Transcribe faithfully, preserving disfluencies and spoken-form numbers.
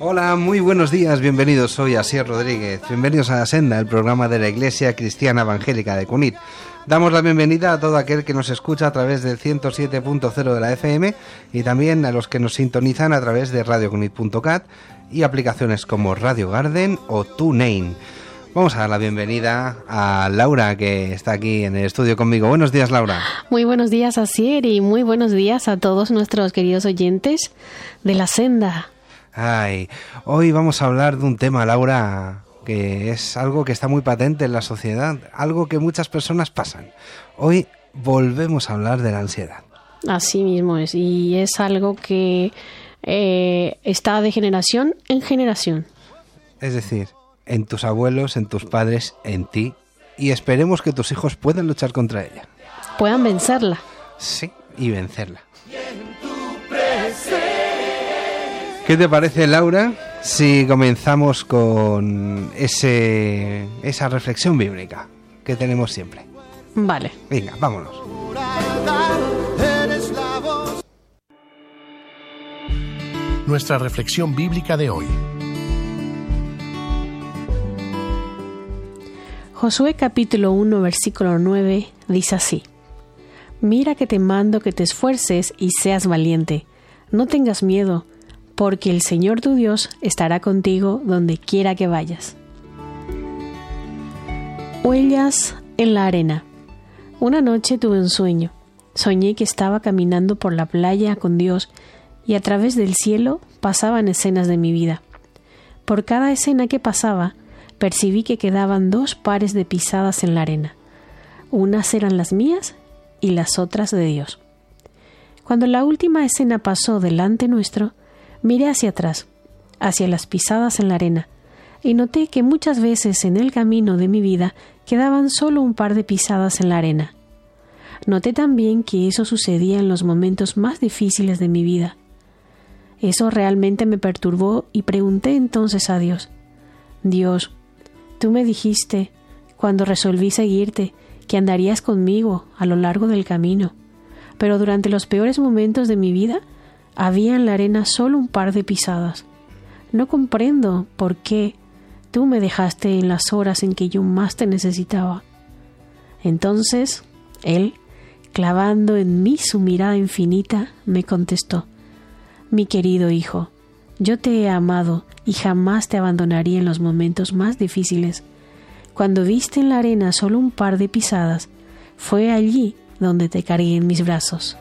Hola, muy buenos días, bienvenidos, soy Asier Rodríguez, bienvenidos a La Senda, el programa de la Iglesia Cristiana Evangélica de Cunit. Damos la bienvenida a todo aquel que nos escucha a través del ciento siete punto cero de la F M y también a los que nos sintonizan a través de radio cunit punto cat y aplicaciones como Radio Garden o TuneIn. Vamos a dar la bienvenida a Laura, que está aquí en el estudio conmigo. Buenos días, Laura. Muy buenos días, Asier, y muy buenos días a todos nuestros queridos oyentes de La Senda. Ay, hoy vamos a hablar de un tema, Laura, que es algo que está muy patente en la sociedad, algo que muchas personas pasan. Hoy volvemos a hablar de la ansiedad. Así mismo es, y es algo que eh, está de generación en generación. Es decir, en tus abuelos, en tus padres, en ti, y esperemos que tus hijos puedan luchar contra ella. Puedan vencerla. Sí, y vencerla. ¿Qué te parece, Laura, si comenzamos con ese esa reflexión bíblica que tenemos siempre? Vale. Venga, vámonos. Nuestra reflexión bíblica de hoy. Josué capítulo uno, versículo nueve, dice así: Mira que te mando que te esfuerces y seas valiente. No tengas miedo, porque el Señor tu Dios estará contigo donde quiera que vayas. Huellas en la arena. Una noche tuve un sueño. Soñé que estaba caminando por la playa con Dios y a través del cielo pasaban escenas de mi vida. Por cada escena que pasaba, percibí que quedaban dos pares de pisadas en la arena. Unas eran las mías y las otras de Dios. Cuando la última escena pasó delante nuestro, miré hacia atrás, hacia las pisadas en la arena, y noté que muchas veces en el camino de mi vida quedaban solo un par de pisadas en la arena. Noté también que eso sucedía en los momentos más difíciles de mi vida. Eso realmente me perturbó y pregunté entonces a Dios: Dios, tú me dijiste, cuando resolví seguirte, que andarías conmigo a lo largo del camino, pero durante los peores momentos de mi vida, había en la arena solo un par de pisadas. No comprendo por qué tú me dejaste en las horas en que yo más te necesitaba. Entonces, Él, clavando en mí su mirada infinita, me contestó: Mi querido hijo, yo te he amado y jamás te abandonaría en los momentos más difíciles. Cuando viste en la arena solo un par de pisadas, fue allí donde te cargué en mis brazos.